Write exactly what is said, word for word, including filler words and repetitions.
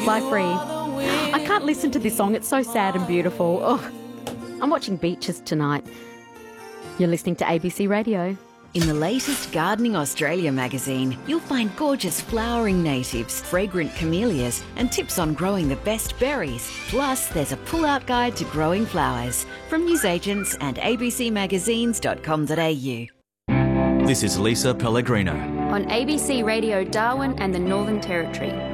Fly Free. I can't listen to this song. It's so sad and beautiful. Oh, I'm watching beaches tonight. You're listening to A B C Radio. In the latest Gardening Australia magazine, you'll find gorgeous flowering natives, fragrant camellias, and tips on growing the best berries. Plus, there's a pull-out guide to growing flowers from newsagents and a b c magazines dot com dot a u. This is Lisa Pellegrino. On A B C Radio Darwin and the Northern Territory.